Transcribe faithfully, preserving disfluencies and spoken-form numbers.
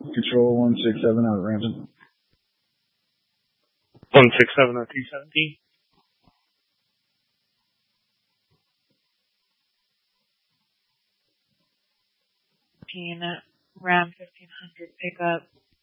Control one six seven out of Rampton. one six seven oh two seventeen. Ram fifteen hundred pickup.